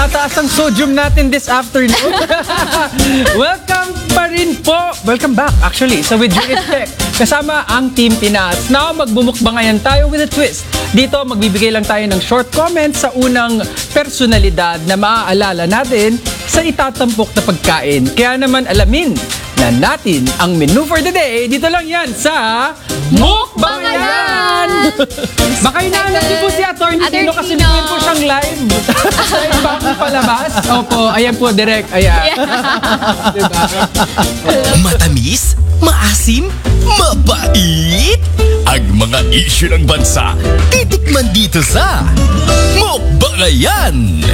Tataas ang sodium natin this afternoon. Welcome pa rin po. Welcome back actually sa With Due Respect. Kasama ang Team Pinas. Now, magbumukbangayan tayo with a twist. Dito, magbibigay lang tayo ng short comments sa unang personalidad na maaalala natin sa itatampok na pagkain. Kaya naman alamin na natin ang menu for the day. Dito lang yan sa Mukbangayan! Baka inaalam niyo po si Attorney Tino kasi nagawin po siyang live. Live bago palabas. Opo, ayan po, direct. Ayan. Diba? Matamis, maasim, mabait. Ang mga issue ng bansa, titikman dito sa Mukbangayan.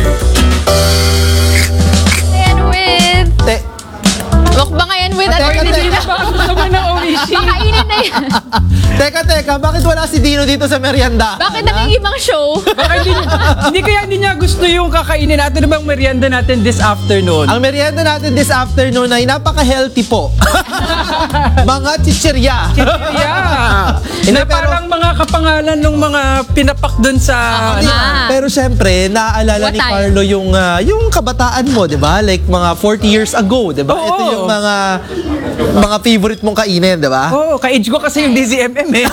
Mukbangayan with Attorney Tino. Makainin na yan. Teka, bakit wala si Dino dito sa merienda? Bakit nangingibang show? Baka hindi niya gusto yung kakainin natin. Ano bang merienda natin this afternoon? Ang merienda natin this afternoon ay napaka-healthy po. Mga chichirya. Yeah. Na parang mga kapangalan ng mga pinapak dun sa... Pero syempre, naaalala ni Carlo yung kabataan mo, di ba? Like mga 40 years ago, di ba? Oo. Ito yung mga favorite mong kainin, di ba? Oo, ka-age ko kasi yung DZMM eh.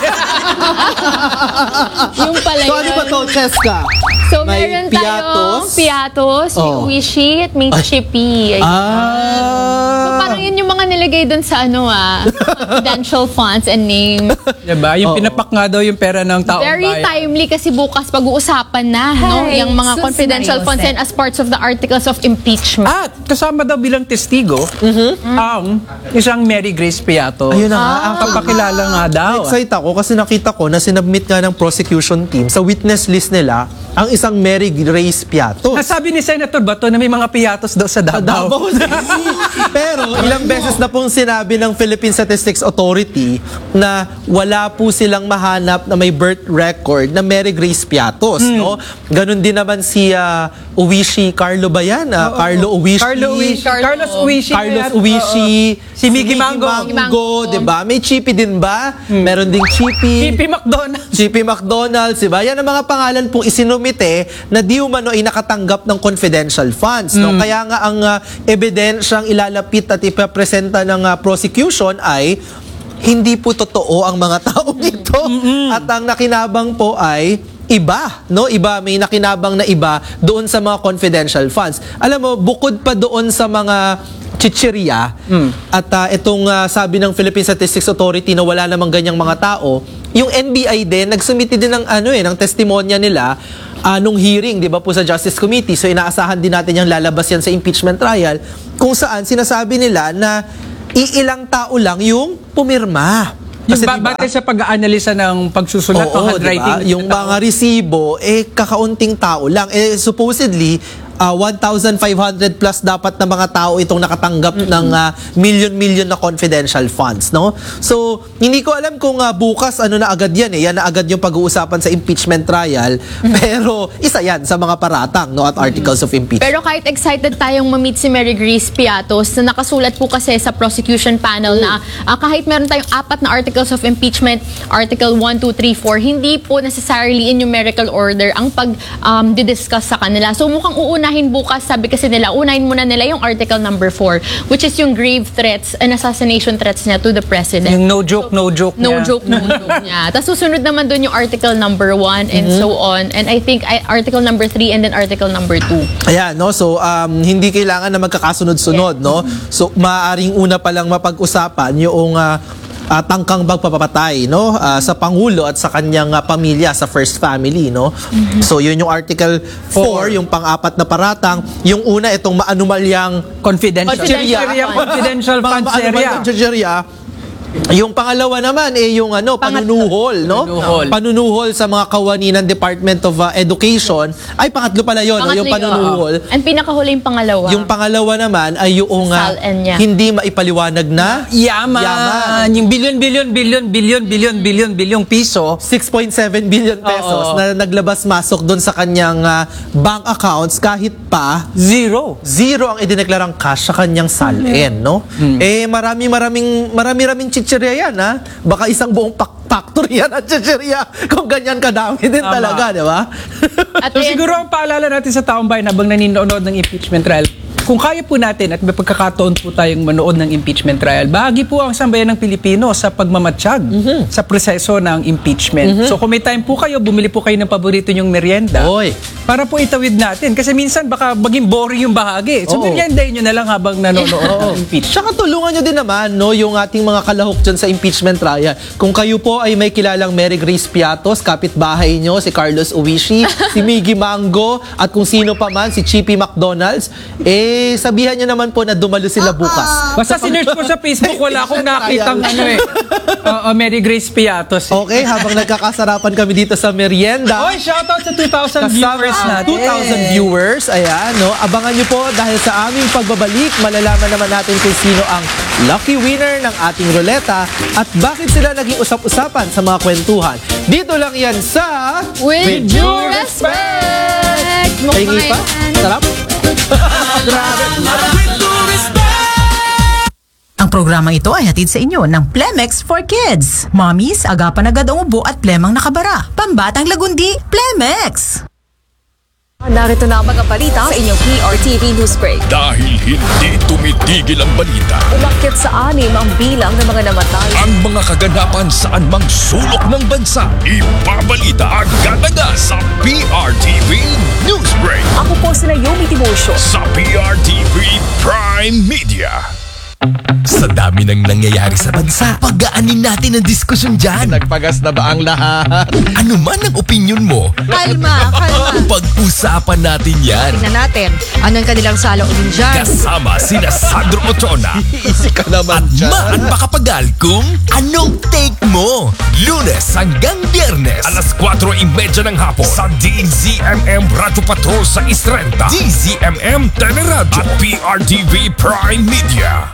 Yung pala So ano ba to, Cheska? So, May meron tayong piatos, may uwishi, at may chippy. So, parang yun yung mga nilagay dun sa confidential fonts and names. Diba? Yung pinapak nga daw yung pera ng taong Very bayan. timely kasi bukas pag-uusapan na, no? Yung mga confidential fonts and as parts of the articles of impeachment. At kasama daw bilang testigo ang isang Mary Grace Piato. Ayun na nga. Ang kapakilala nga daw. Excite ako kasi nakita ko na sinubmit nga ng prosecution team sa witness list nila ang isang Mary Grace Piatos. Nasabi ni Senator Bato na may mga piatos daw sa Davao. Pero ilang beses na pong sinabi ng Philippine Statistics Authority na wala po silang mahanap na may birth record na Mary Grace Piatos. No? Ganon din naman si Uwishi, Carlo ba yan? Carlo Uwishi. Carlos Uwishi. Carlos Uwishi. Si Miggy Mango. Diba? May Chippy din ba? Meron ding Chippy. Chippy McDonald's. Chippy McDonald's, diba? Yan ang mga pangalan pong isinumite na di umano ay nakatanggap ng confidential funds. No? Kaya nga ang ebidensyang ilalapit at ipapresenta ng prosecution ay hindi po totoo ang mga taong ito. At ang nakinabang po ay iba, no? Iba, may nakinabang na iba doon sa mga confidential funds. Alam mo, bukod pa doon sa mga chichirya, at itong sabi ng Philippine Statistics Authority na wala namang ganyang mga tao, yung NBI din, nagsumiti din ng, ng testimonya nila nung hearing, di ba po sa Justice Committee. So inaasahan din natin yung lalabas yan sa impeachment trial, kung saan sinasabi nila na iilang tao lang yung pumirma. Kasi batay sa pag-aanalisa ng pagsusulat ng handwriting. Diba? Yung mga resibo, kakaunting tao lang. Supposedly, 1,500 plus dapat na mga tao itong nakatanggap ng million na confidential funds, no? So, hindi ko alam kung bukas na agad yan yan na agad yung pag-uusapan sa impeachment trial, pero isa yan sa mga paratang, no, at articles of impeachment. Pero kahit excited tayong ma-meet si Mary Grace Piatos, na nakasulat po kasi sa prosecution panel na kahit meron tayong 4 na articles of impeachment, article 1, 2, 3, 4, hindi po necessarily in numerical order ang pag-discuss sa kanila. So, mukhang unahin bukas, sabi kasi nila, unahin muna nila yung article number 4, which is yung grave threats and assassination threats niya to the president. Yung no joke niya. Tapos susunod naman dun yung article number 1 and so on. And I think article number 3 and then article number 2. Ayan, no? So, hindi kailangan na magkakasunod-sunod, no? So, maaaring una pa lang mapag-usapan yung tangkang pagpapatay, no, sa Pangulo at sa kanyang pamilya, sa First Family, no. So yun yung article 4, yung pang-4 na paratang. Yung una, itong maanumalyang confidential funds area. Yung pangalawa naman yung panunuhol, no? Panunuhol sa mga kawani ng Department of Education. Ay, pangatlo pala yun, yung panunuhol. And pinakahuli yung pangalawa. Yung pangalawa naman ay yung hindi maipaliwanag na yaman. Yung billion piso. 6.7 billion pesos na naglabas-masok doon sa kanyang bank accounts kahit pa zero ang idineklarang cash sa kanyang salin, no? Marami-raming chichirya chichirya yan, ha? Baka isang buong factory yan at chichirya kung ganyan kadami din Tama. talaga, di ba? At So ayan, siguro ang paalala natin sa taong bayan habang naninood ng impeachment trial, kung kaya po natin at may pagkakataon po tayong manood ng impeachment trial, bahagi po ang sambayan ng Pilipino sa pagmamatsyag sa proseso ng impeachment. So kung may time po kayo, bumili po kayo ng paborito nyong merienda Oy. para po itawid natin. Kasi minsan baka maging boring yung bahagi. So Oo. meriendahin nyo na lang habang nanonood ng impeachment. Tsaka tulungan nyo din naman, no, yung ating mga kalahok dyan sa impeachment trial. Kung kayo po ay may kilalang Mary Grace Piatos, kapitbahay nyo, si Carlos Uwishi, si Miggy Mango, at kung sino pa man, si Chippy McDonald's, sabihan nyo naman po na dumalo sila bukas. Basta sinerch ko sa Facebook, wala akong nakitang Mary Grace Piatos. Okay, habang nagkakasarapan kami dito sa merienda, Oy, shoutout sa 2,000 kasama viewers ang natin. 2,000 viewers. Ayan, no? Abangan nyo po dahil sa aming pagbabalik, malalaman naman natin kung sino ang lucky winner ng ating ruleta at bakit sila naging usap-usapan sa mga kwentuhan. Dito lang yan sa... with due respect! Pahingi pa? Sarap? Ang programang ito ay hatid sa inyo ng Plemex for Kids. Mommies, agapan agad ang ubo at plemang nakabara. Pambatang lagundi, Plemex! Narito na ang mga balita sa inyong PRTV News Break. Dahil hindi tumitigil ang balita, Umakyat sa 6 ang bilang ng mga namatay. ang mga kaganapan saan mang sulok ng bansa, ibabalita agad-agad sa PRTV Newsbreak Ako po si Naomi Tiburcio. sa PRTV Prime Media. Sa dami ng nangyayari sa bansa, pagaanin natin ang diskusyon dyan. Nagpagas na ba ang lahat? Ano man ang opinion mo, Kalma. pag-usapan natin yan. Tingnan natin, ano ang kanilang saloobin dyan? Kasama sina Sandro Ochoa Easy ka naman at dyan. Maan Makapagal kung anong take mo. Lunes hanggang Biyernes, alas 4:30 ng hapon sa DZMM Radyo Patrol sa Istrenta, DZMM Teleradyo at PRTV Prime Media.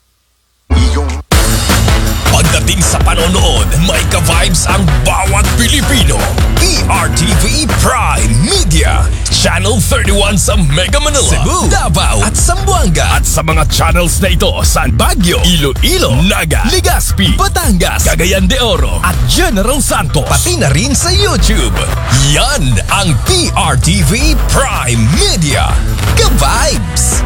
Pagdating sa panonood, may ka-vibes ang bawat Pilipino. PRTV Prime Media. Channel 31 sa Mega Manila, Cebu, Davao at Zamboanga. At sa mga channels na ito sa Baguio, Iloilo, Naga, Legazpi, Batangas, Cagayan de Oro at General Santos. Pati na rin sa YouTube. Yan ang PRTV Prime Media. Ka-vibes!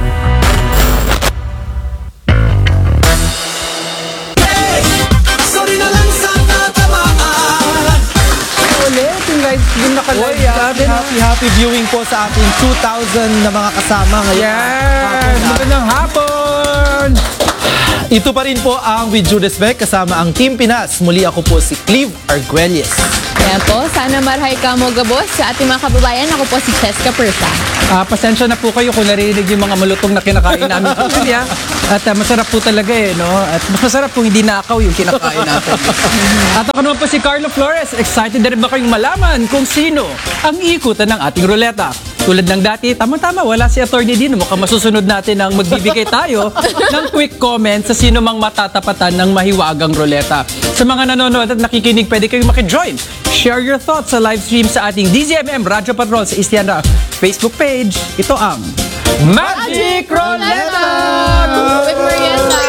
Ulit, yung live stream naka-live natin. Happy viewing po sa ating 2,000 na mga kasama ngayon. Yes! Magandang hapon! Ito pa rin po ang With Due Respect kasama ang Team Pinas. Muli ako po si Cleve Arguelles. Kaya po, sana marhay ka mo gabos sa ating mga kababayan. Ako po si Cheska Persa. Pasensya na po kayo kung narinig yung mga malutong na kinakain namin pamilya. At masarap po talaga no? At mas masarap kung hindi nakaw yung kinakain natin. At ako naman po si Carlo Flores. Excited na rin ba kayong malaman kung sino ang iikutan ng ating ruleta? Tulad ng dati, tama-tama, wala si Attorney Dino. Mukhang masusunod natin ang magbibigay tayo ng quick comment sa sino mang matatapatan ng mahiwagang ruleta. Sa mga nanonood at nakikinig, pwede kayong makijoin. Share your thoughts sa live stream sa ating DZMM Radyo Patrol sa Istiandra Facebook page. Ito ang Magic Ruleta! With Marietta.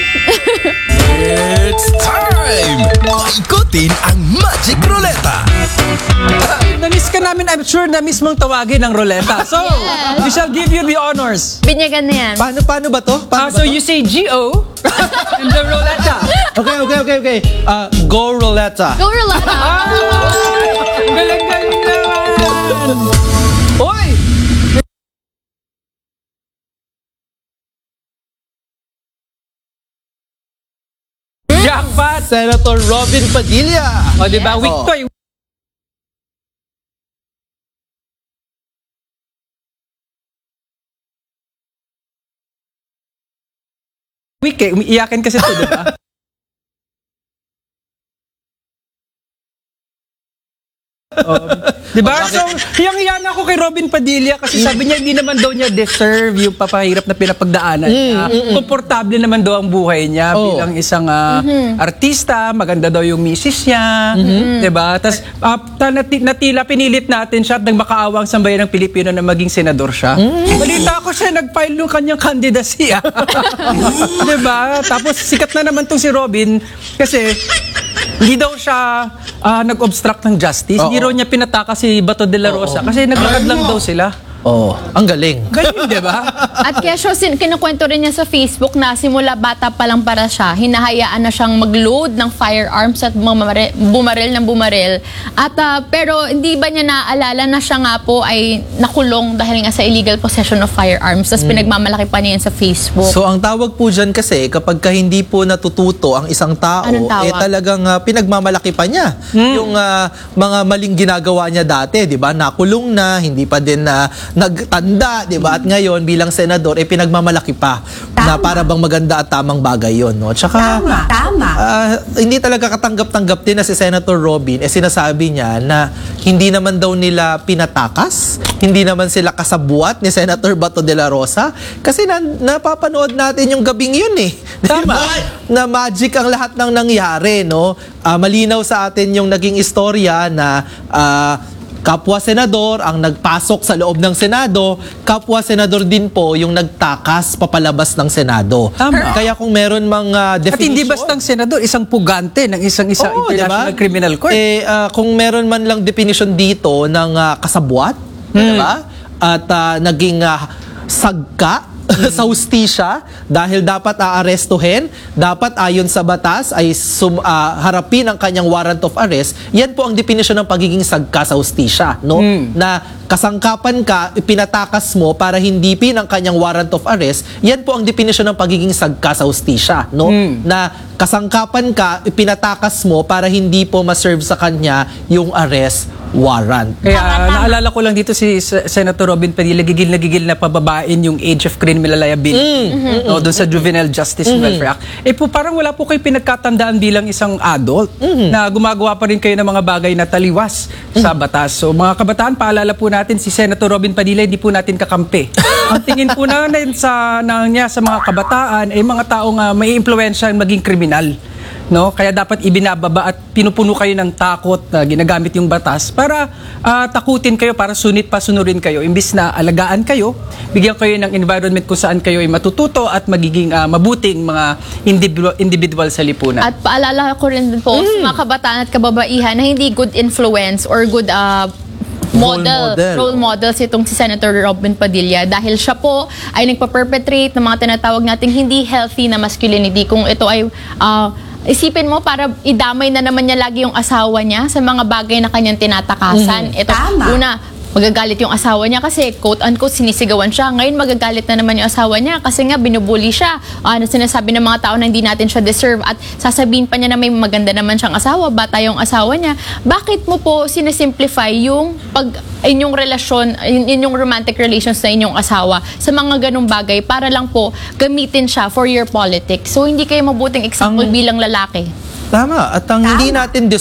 It's time! Paikutin ang Magic Ruleta! Na-miss ka namin, I'm sure na-miss mong tawagin ang ruleta. So, we shall give you the honors. Binyagan na yan. Paano ba to? So you say G-O and the ruleta. Okay. Go Roletta. Go, Rolata. Galing-galing naman! Oy! Jackpot! Senator Robin Padilla. O, diba? Yes. Week toy. Week eh. Umiiyakin kasi ito, diba? Di ba? So, hiyang-hiya na ako kay Robin Padilla kasi sabi niya hindi naman daw niya deserve yung papahirap na pinapagdaanan niya. Komportable naman daw ang buhay niya bilang isang artista, maganda daw yung misis niya, di ba? Tapos natila pinilit natin siya at nagmakaawang sambayan ng Pilipino na maging senador siya. Balita ko siya nag-file ng kanyang candidacy. Di ba? Tapos sikat na naman tong si Robin kasi hindi daw siya nag-obstruct ng justice. Hindi raw niya pinataka si Bato de la Rosa kasi naglakad lang daw sila. Ang galing. Galing, di ba? At kesyo, kinukwento rin niya sa Facebook na simula bata pa lang para siya, hinahayaan na siyang mag-load ng firearms at bumaril ng bumaril. At pero hindi ba niya naaalala na siya nga po ay nakulong dahil nga sa illegal possession of firearms. Tapos pinagmamalaki pa niya yan sa Facebook. So ang tawag po dyan kasi kapag ka hindi po natututo ang isang tao, Anong tawag? talagang pinagmamalaki pa niya yung mga maling ginagawa niya dati, di ba? Nakulong na, hindi pa din nagtanda, di ba? At ngayon bilang senador, pinagmamalaki pa na para bang maganda at tamang bagay yon, no? Tsaka Tama. hindi talaga katanggap-tanggap din na si Senator Robin sinasabi niya na hindi naman daw nila pinatakas, hindi naman sila kasabuat ni Senator Bato de la Rosa kasi napapanood natin yung gabing yun Di ba? Na magic ang lahat ng nangyari, no? Malinaw sa atin yung naging istorya na kapwa senador ang nagpasok sa loob ng Senado, kapwa senador din po yung nagtakas papalabas ng Senado. Tama. Kaya kung meron mga At definition... hindi bastang senador, isang pugante ng isang international diba? criminal court. Kung meron man lang definition dito ng kasabwat, diba? At naging sagka sa hustisya dahil dapat aarestuhin, dapat ayon sa batas ay harapin ang kanyang warrant of arrest. Yan po ang definition ng pagiging sagka sa hustisya, no? Na kasangkapan ka, ipinatakas mo para hindi pin ang kanyang warrant of arrest. Yan po ang definition ng pagiging sagka sa hustisya, no? Na kasangkapan ka, ipinatakas mo para hindi po ma-serve sa kanya yung arrest warrant. Kaya naalala ko lang dito si Senator Robin Padilla, gigil na pababain yung age of criminal liability doon sa Juvenile Justice and Welfare Act. Po parang wala po kayo pinagkatandaan bilang isang adult na gumagawa pa rin kayo ng mga bagay na taliwas sa batas. So mga kabataan, paalala po natin si Senator Robin Padilla, hindi po natin kakampi. Ang tingin po natin niya sa mga kabataan ay mga taong may impluwensya maging kriminal. No? Kaya dapat ibinababa at pinupuno kayo ng takot na ginagamit yung batas para takutin kayo, para sunit-pasunurin kayo. Imbis na alagaan kayo, bigyan kayo ng environment kung saan kayo ay matututo at magiging mabuting mga individual sa lipunan. At paalala ko rin po sa mga kabataan at kababaihan na hindi good influence or good role model itong si Senator Robin Padilla dahil siya po ay nagpa-perpetrate ng mga tinatawag nating hindi healthy na masculinity. Kung ito ay isipin mo para idamay na naman niya lagi yung asawa niya sa mga bagay na kanyang tinatakasan. Ito, una, magagalit yung asawa niya kasi quote-unquote sinisigawan siya. Ngayon magagalit na naman yung asawa niya kasi nga binubuli siya. Sinasabi ng mga tao na hindi natin siya deserve at sasabihin pa niya na may maganda naman siyang asawa, bata yung asawa niya. Bakit mo po sinasimplify yung inyong relasyon, inyong romantic relations sa inyong asawa sa mga ganung bagay para lang po gamitin siya for your politics? So hindi kayo mabuting example bilang lalaki. Tama. At ang hindi natin